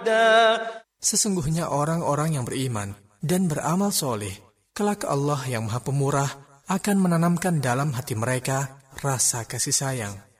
عدا. Sesungguhnya orang-orang yang beriman dan beramal soleh, kelak Allah yang Maha Pemurah akan menanamkan dalam hati mereka rasa kasih sayang.